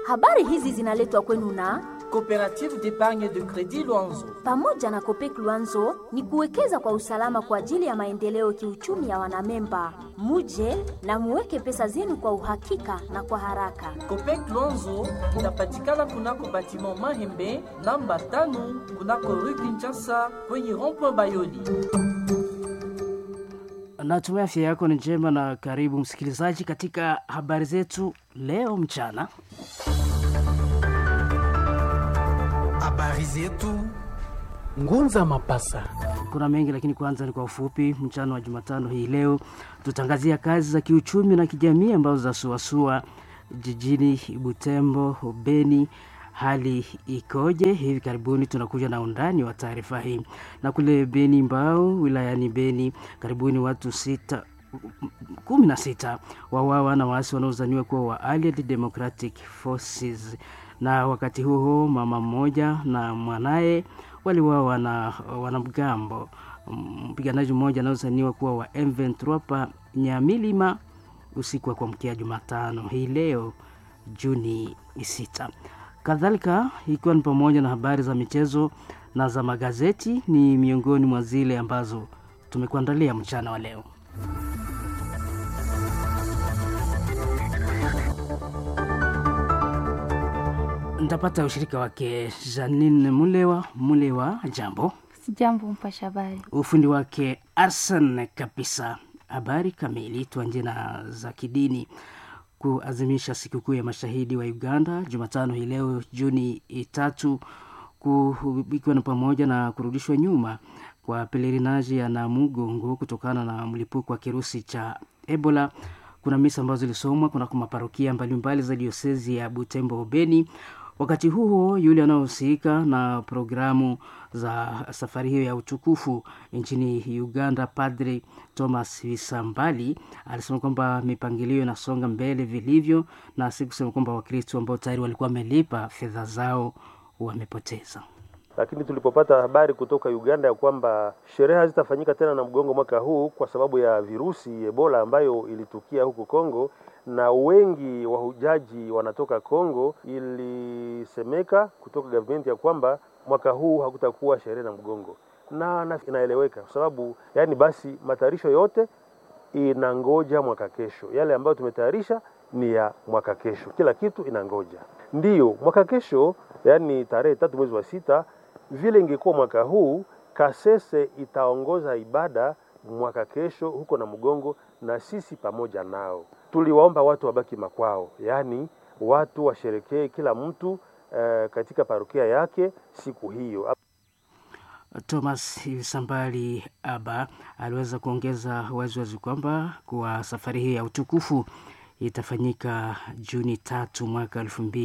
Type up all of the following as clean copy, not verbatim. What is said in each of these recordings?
Habari hizi zinaletwa kwenu na Coopérative d'épargne de crédit Luanzo. pamoja na Copec Luanzo ni kuwekeza kwa usalama kwa ajili ya maendeleo kiuchumi ya wanamemba. Muje na muweke pesa zenu kwa uhakika na kwa haraka. Copec Luanzo inapatikana kunako batiment Mahembe namba 5 kunako rue Kinshasa kwenye rond-point Bayoli. Natumai afya yako ni njema na karibu msikilizaji katika habari zetu leo mchana. Habari zetu Ngunza Mapasa. Kuna mengi lakini kwanza ni kwa ufupi. Mchana wa Jumatano hii leo tutangazia kazi za kiuchumi na kijamii ambazo zasuasua jijini Butembo, Beni. Hali ikoje? Hivi karibuni tunakuja na undani wa taarifa hii. Na kule Beni Mbao, wilayani Beni, karibuni watu 16 wawawa na waasi wanaozaniwa kuwa wa Allied Democratic Forces. Na wakati huo mama mmoja na mwanae waliwawa na wanamgambo. Mpiganaji mmoja anaozaniwa kuwa wa M23 pa Nyamilima usiku wa kuamkia Jumatano hii leo Juni 6. Kadhalika ikiwa ni pamoja na habari za michezo na za magazeti ni miongoni mwa zile ambazo tumekuandalia mchana wa leo. Nitapata ushirika wake Janine Mulewa, jambo. Sijambo mpasha habari. Ufundi wake Arsene Kapisa. Habari kamili tuanze na za kidini. Kuazimisha sikukuu ya mashahidi wa Uganda Jumatano hii leo Juni 3, ikiwa na pamoja na kurudishwa nyuma kwa pelerinaji ya Namugongo kutokana na mlipuko wa kirusi cha Ebola. Kuna misa ambazo zilisomwa kuna maparokia mbalimbali za diosezi ya Butembo Beni. Wakati huo yule anayohusika na programu za safari hiyo ya utukufu nchini Uganda, Padre Thomas Visambali, alisema kwamba mipangilio inasonga mbele vilivyo, na si kusema kwamba Wakristo ambao tayari walikuwa wamelipa fedha zao wamepoteza. Lakini tulipopata habari kutoka Uganda ya kwamba sherehe hazitafanyika tena na Mgongo mwaka huu kwa sababu ya virusi Ebola ambayo ilitukia huko Kongo na wengi wahujaji wanatoka Kongo, ilisemeka kutoka government ya kwamba mwaka huu hakutakuwa sherehe na Mgongo. Na inaeleweka kwa sababu basi matayarisho yote inangoja mwaka kesho. Yale ambayo tumetayarisha ni ya mwaka kesho. Kila kitu inangoja. Ndiyo, mwaka kesho, tarehe 3 mwezi wa 6, vile ingekuwa mwaka huu, Kasese itaongoza ibada mwaka kesho huko na Mgongo na sisi pamoja nao. Tuliwaomba watu wabaki makwao, watu washerekee kila mtu katika parokia yake siku hiyo. Thomas Sambali Aba aliweza kuongeza waziwazi kwamba kwa safari hii ya utukufu itafanyika Juni 3 mwaka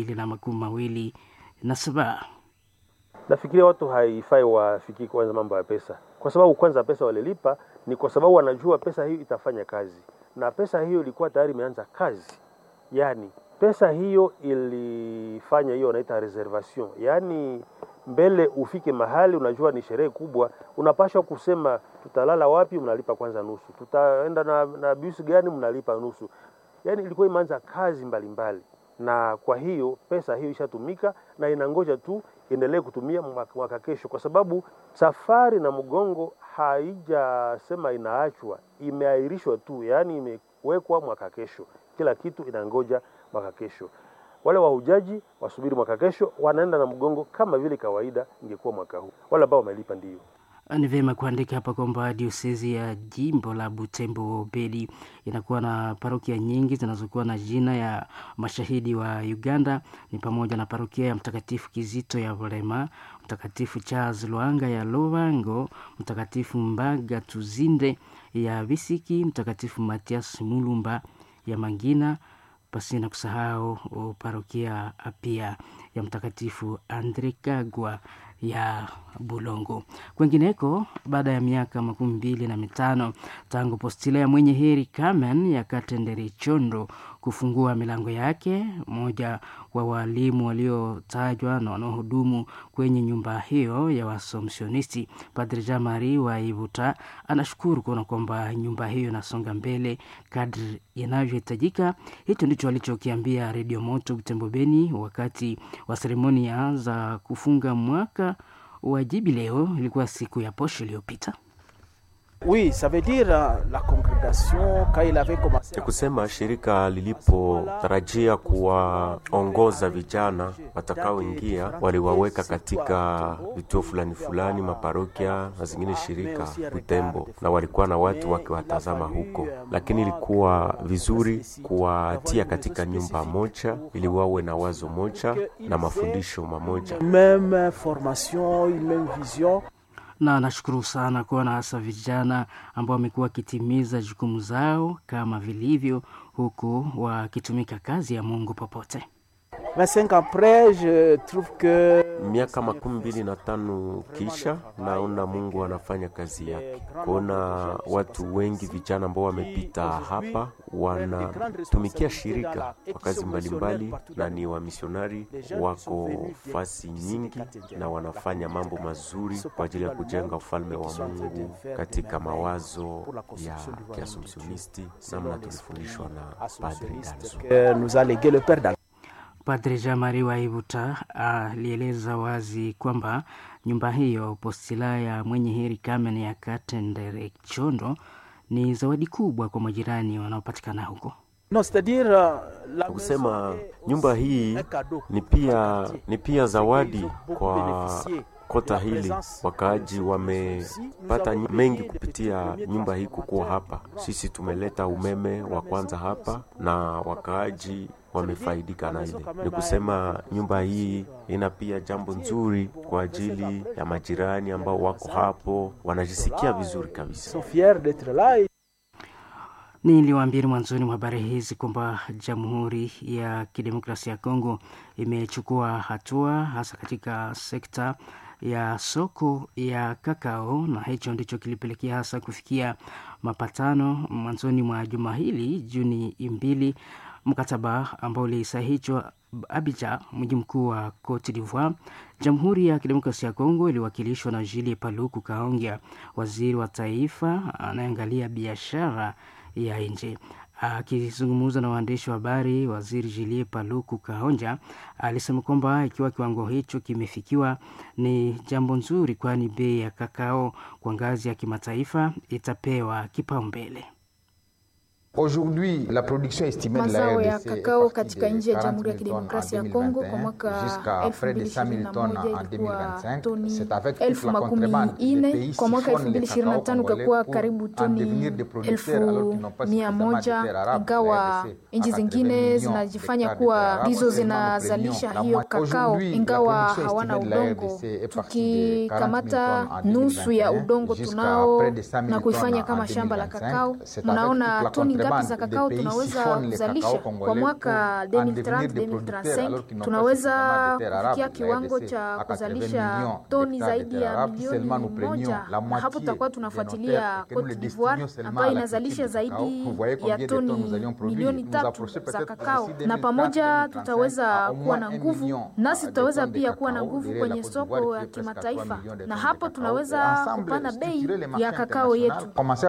2027. Nafikiria watu haifai wafikiri kwanza mambo ya pesa. Kwa sababu kwanza pesa walilipa ni kwa sababu wanajua pesa hiyo itafanya kazi. Na pesa hiyo ilikuwa tayari imeanza kazi. Pesa hiyo ilifanya hiyo wanaita reservation. Mbele ufike mahali unajua ni sherehe kubwa, unapaswa kusema tutalala wapi, mnalipa kwanza nusu. Tutaenda na bus gani, mnalipa nusu. Ilikuwa imeanza kazi mbalimbali. Na kwa hiyo pesa hiyo ishatumika na inangoja tu endelee kutumia mwaka kesho, kwa sababu safari na Mgongo haijasema inaachwa, imeahirishwa tu, imewekwa mwaka kesho. Kila kitu inangoja mwaka kesho. Wale wahujaji wasubiri mwaka kesho, wanaenda na Mgongo kama vile kawaida ingekuwa mwaka huu. Wale ambao wamelipa ndio. Ni vyema kuandika hapa kwamba diosezi ya jimbo la Butembo Beni inakuwa na parokia nyingi zinazokuwa na jina ya mashahidi wa Uganda. Ni pamoja na parokia ya Mtakatifu Kizito ya Bulema, Mtakatifu Charles Lwanga ya Lubango, Mtakatifu Mbaga Tuzinde ya Bisiki, Mtakatifu Matias Mulumba ya Mangina, pasina kusahau parokia pia ya Mtakatifu Andre Kagwa ya Bulongo. Kwengineko, baada ya miaka 25 tangu postila ya mwenye heri Carmen ya Katendere Chondo kufungua milango yake. Mmoja wa walimu waliotajwa na wanaohudumu kwenye nyumba hiyo ya Waasomsionisti, Padre Jean-Marie Waibuta, anashukuru kuona kwamba nyumba hiyo inasonga mbele kadri inavyohitajika. Hicho ndicho alichokiambia Radio Moto Butembo Beni wakati wa seremonia za kufunga mwaka wa jubileo. Ilikuwa siku ya posho iliyopita. Oui, ça veut dire la congrégation quand il avait commencé. Ni kusema shirika lilipotarajia kuwaongoza vijana watakaoingia, waliwaweka katika vituo fulani fulani, maparokia na zingine shirika Butembo, na walikuwa na watu wakiwatazama huko, lakini ilikuwa vizuri kuwatia katika nyumba moja ili wawe na wazo moja na mafundisho mamoja, même formation, même vision. Na nashukuru sana kuona hasa vijana ambao wamekuwa wakitimiza jukumu zao kama vilivyo, huku wakitumika kazi ya Mungu popote. 25 après, je trouve que miaka 25 kisha naona Mungu anafanya kazi yake. Kuna watu wengi vijana ambao wamepita hapa wanatumikia shirika kwa kazi mbalimbali, na ni wa misionari, wako fasi nyingi na wanafanya mambo mazuri kwa ajili ya kujenga ufalme wa Mungu katika mawazo ya Kiasomsionisti, namna tulifundishwa na Padre Dalzo. nous a légué le Père Dalzo. Padre Jean-Marie Waibuta alieleza wazi kwamba nyumba hiyo postila ya Mwenye Heri Carmen ya Katendere Chondo ni zawadi kubwa kwa majirani wanaopatikana huko. Non, c'est-à-dire la kusema nyumba hii ni pia zawadi kwa kota hili. Wakaaji wamepata mengi kupitia nyumba hii kukuwa hapa. Sisi tumeleta umeme wa kwanza hapa na wakaaji wamefaidika na ile. Ni kusema nyumba hii ina pia jambo nzuri kwa ajili ya majirani ambao wako hapo, wanajisikia vizuri kabisa. Niliwaambia mwanzoni mwa habari hizi kwamba Jamhuri ya Kidemokrasia ya Kongo imechukua hatua hasa katika sekta ya soko ya kakao, na hicho ndicho kilipelekea hasa kufikia mapatano mwanzoni mwa juma hili Juni 2, mkataba ambao ulisahihishwa Abidjan, mji mkuu wa Cote d'Ivoire. Jamhuri ya Kidemokrasia ya Kongo iliwakilishwa na Julie Paluku Kahongya, waziri wa taifa anayeangalia biashara ya nje. Akizungumza na waandishi wa habari, waziri Julie Paluku Kahongya alisema kwamba ikiwa kiwango hicho kimefikiwa ni jambo nzuri, kwani bei ya kakao kwa ngazi ya kimataifa itapewa kipaumbele. Aujourd'hui, la production estimée de la mazao ya kakao katika nchi ya Jamhuri ya Kidemokrasia ya Kongo kwa mwaka 2021 ilikuwa toni 1040, kwa mwaka 2025 ikakuwa karibu toni 1100, ingawa nchi zingine zinajifanya kuwa ndizo zinazalisha hiyo kakao ingawa hawana udongo. Tukikamata nusu ya udongo tunao na kuifanya kama shamba la kakao, mnaona toni ngapi za kakao tunaweza kuzalisha kwa mwaka 2030-2035. Tunaweza kufikia kiwango cha kuzalisha toni zaidi ya milioni 1, na hapo tutakuwa tunafuatilia Cote d'Ivoire ambayo inazalisha zaidi ya toni milioni 3 za kakao, na pamoja tutaweza kuwa na nguvu, nasi tutaweza pia kuwa na nguvu kwenye soko ya kimataifa, na hapo tunaweza kupanda bei ya kakao yetu.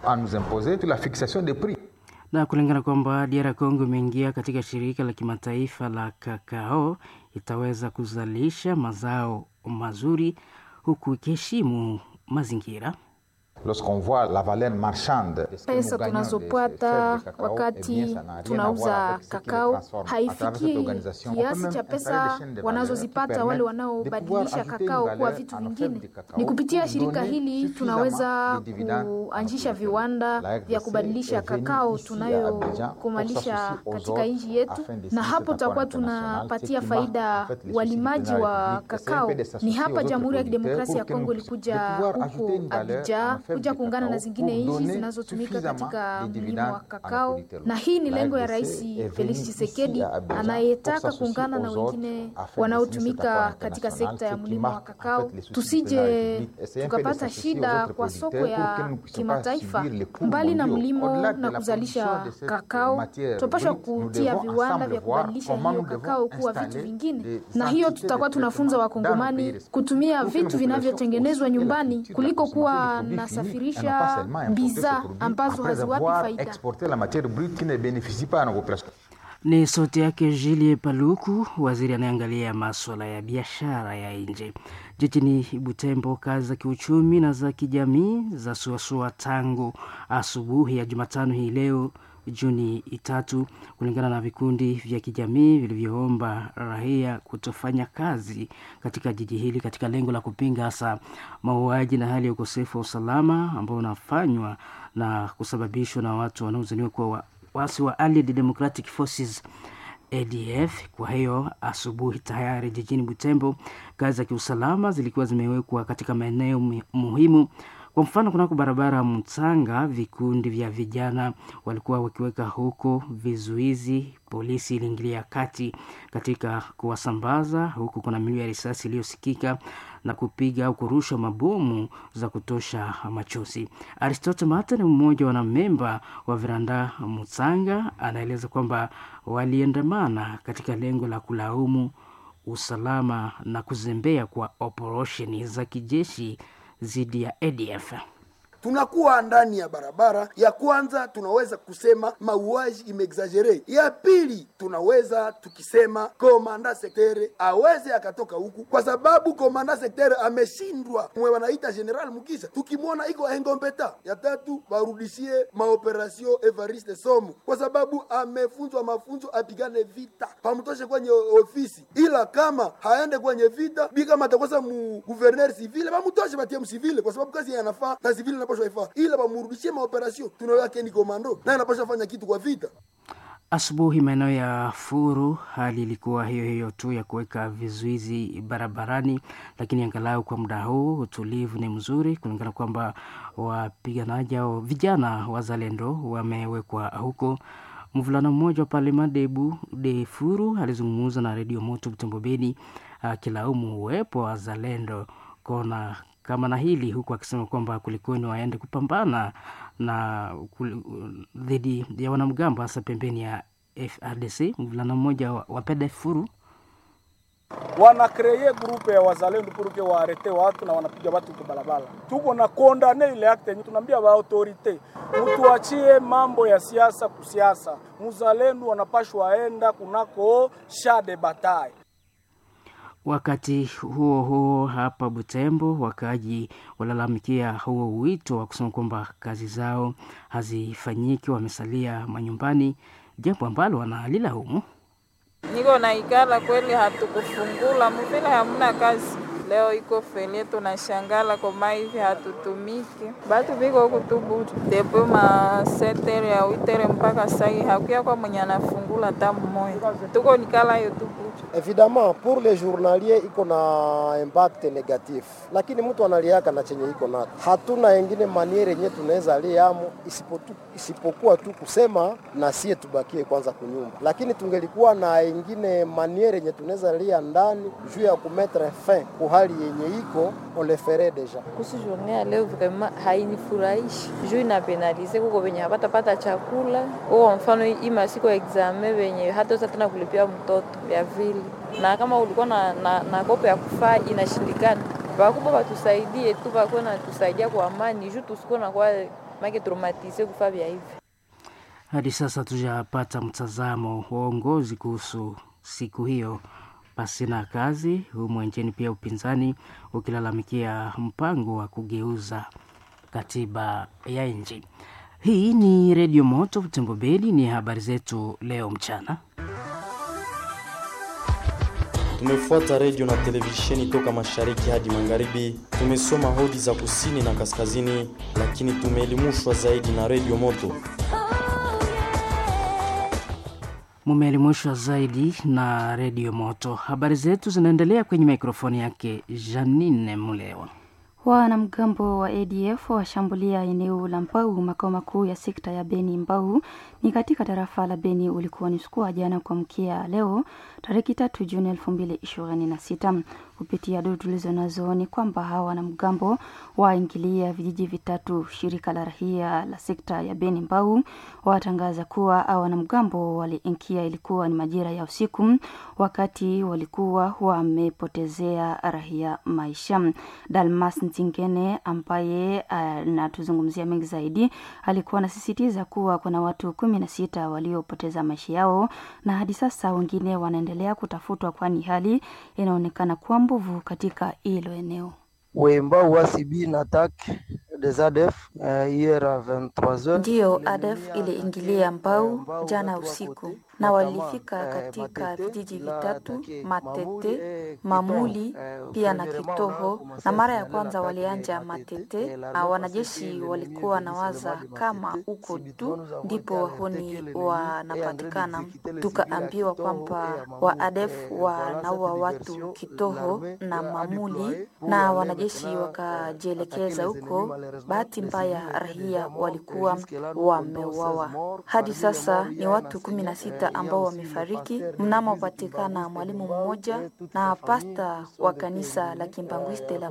Na kulingana kwamba DR Congo imeingia katika shirika la kimataifa la kakao, itaweza kuzalisha mazao mazuri huku ikiheshimu mazingira. Lorsqu'on voit la valeur marchande, pesa tunazopata wakati tunauza kakao haifiki kiasi cha pesa wanazozipata wale wanaobadilisha kakao kuwa vitu vingine. Ni kupitia shirika hili tunaweza kuanzisha viwanda vya kubadilisha kakao tunayokumalisha katika nchi yetu, na hapo tutakuwa tunapatia faida walimaji wa kakao. Ni hapa Jamhuri ya Kidemokrasia ya Kongo ilikuja huko Abidjan kuja kuungana na zingine nchi zinazotumika katika mlimo wa kakao, na hii ni lengo ya Rais Felix Tshisekedi anayetaka kuungana na wengine wanaotumika katika sekta ya mlimo wa kakao, tusije tukapata shida kwa soko ya kimataifa. Mbali na mlimo na kuzalisha kakao, tupasha kutia viwanda vya kubadilisha hiyo kakao kuwa vitu vingine, na hiyo tutakuwa tunafunza wakongomani kutumia vitu vinavyotengenezwa nyumbani kuliko kuwa nasafirisha bidhaa ambazo haziwapi faida. Ni sauti yake Julie Paluku, waziri anayeangalia masuala ya biashara ya nje. Jijini Butembo, kazi za kiuchumi na za kijamii za suasua tangu asubuhi ya Jumatano hii leo Juni 3, kulingana na vikundi vya kijamii vilivyoomba raia kutofanya kazi katika jiji hili katika lengo la kupinga hasa mauaji na hali ya ukosefu wa usalama ambao unafanywa na kusababishwa na watu wanaozaniwa kuwa waasi wa Allied Democratic Forces ADF. Kwa hiyo asubuhi tayari jijini Butembo kazi za kiusalama zilikuwa zimewekwa katika maeneo muhimu. Kwa mfano, kunako barabara Mtsanga, vikundi vya vijana walikuwa wakiweka huko vizuizi. Polisi iliingilia kati katika kuwasambaza. Huku kuna milio ya risasi iliyosikika na kupiga au kurusha mabomu za kutosha machozi. Aristotle Mate ni mmoja wa memba wa Viranda Mtsanga, anaeleza kwamba waliandamana katika lengo la kulaumu usalama na kuzembea kwa operesheni za kijeshi dhidi ya ADF. Tunakuwa ndani ya barabara. Ya kwanza tunaweza kusema mauaji imeexagere. Ya pili tunaweza tukisema komanda sektere aweze akatoka huku, kwa sababu komanda sektere ameshindwa, mwe wanaita General Mukisa, tukimwona iko engombeta. Ya tatu warudishie maoperasyon Evariste Somo, kwa sababu amefunzwa mafunzo apigane vita, pamutoshe kwenye ofisi, ila kama haende kwenye vita bi kama atakosa mu gouverneur civil pamutoshe batie mcivile, kwa sababu kazi yanafaa na civil na ila bamurudishie maoperasyon tunawake ni komando na anapaswa fanya kitu kwa vita. Asubuhi maeneo ya Furu hali ilikuwa hiyo tu ya kuweka vizuizi barabarani, lakini angalau kwa muda huu utulivu ni mzuri, kulingana kwamba wapiganaji au vijana wazalendo wamewekwa huko. Mvulana mmoja wa Parlement de Furu alizungumza na Radio Moto Butembo Beni akilaumu uwepo wa wazalendo kona kama na hili, huku akisema kwamba kulikoni waende kupambana na dhidi ya wanamgambo hasa pembeni ya FRDC. Mvulana mmoja wa PDF Furu wana kreye grupe ya wazalendo puruke waarete watu na wanapiga watu kwa barabara. Tuko na kondane ile acte, tunaambia ba autorite mtuachie mambo ya siasa kusiasa. Mzalendo wanapashwa waenda kunako shade batai. Wakati huo hapa Butembo, wakaji walalamikia huo wito wa kusema kwamba kazi zao hazifanyiki, wamesalia manyumbani, jambo ambalo wanalila humu. Niko na ikala kweli hatukufungula mvile hamna kazi. Leo iko felie tunashangala kama hivi hatutumiki. Batu biko kutubu depo ma 7h ya 8h mpaka sai hakuya kwa mwenye anafungula tamu moyo. Tuko nikala hiyo tubu. Évidemment pour les journaliers iko na impact negatif. Lakini mtu analiaka na chenye iko nacho. Hatuna wengine maniere yenye tunaweza liamo isipokuwa tu kusema na sie tubakie kwanza kunyumba. Lakini tungelikuwa na wengine maniere yenye tunaweza lia ndani juu ya kumettre fin kwa hali yenye iko on le ferait déjà. Kusi journée leo vraiment hainifurahishi. Juu ina penalize kuko wenye hapata chakula. Kwa mfano hii masiku ya examen wenye hata tena kulipia mtoto ya vile. Na kama ulikuwa na kopo ya kufaa inashindikana. Bakubwa batusaidie tu, bako na tusaidia kwa amani juu tusiko na kwa make traumatize kufaa vya hivi. Hadi sasa tujapata mtazamo wa uongozi kuhusu siku hiyo pasina kazi. Humu nchini pia upinzani ukilalamikia mpango wa kugeuza katiba ya nchi. Hii ni Radio Moto Butembo Beni, ni habari zetu leo mchana. Tumefuata radio na televisheni toka mashariki hadi magharibi. Tumesoma hodi za kusini na kaskazini, lakini tumeelimishwa zaidi na Radio Moto. Mumeelimishwa zaidi na Radio Moto. Habari zetu zinaendelea kwenye mikrofoni yake Janine Mulewa. Wanamgambo wa ADF washambulia eneo la Mbau, makao makuu ya sekta ya Beni. Mbau ni katika tarafa la Beni. Ulikuwa ni usiku wa jana kuamkia leo tarehe 3 Juni 2026. Kupitia duru tulizonazo ni kwamba hawa wanamgambo waingilia vijiji vitatu. Shirika la rahia la sekta ya Beni Mbau watangaza kuwa hawa wanamgambo waliingia, ilikuwa ni majira ya usiku, wakati walikuwa wamepotezea rahia maisha. Dalmas Ntingene ambaye anatuzungumzia mengi zaidi alikuwa anasisitiza kuwa kuna watu 16 waliopoteza maisha yao na hadi sasa wengine wanaendelea kutafutwa, kwani hali inaonekana kuwa mbovu katika hilo eneo. Wemba wasibi na attaque des ADF hier à 23h. Ndio ADF iliingilia Mbau jana usiku na walifika katika vijiji vitatu, Matete, Mamuli pia na Kitoho, na mara ya kwanza walianja Matete. Wanajeshi walikuwa na waza kama uko tu ndipo wahuni wanapatikana. Tukaambiwa kwamba wa ADF wanaua watu Kitoho na Mamuli na wanajeshi wakajielekeza huko. Bahati mbaya rahia walikuwa wameuawa. Hadi sasa ni watu 16 ambao wamefariki. Mnamo patikana mwalimu mmoja na pasta wa kanisa la Kimbangwiste la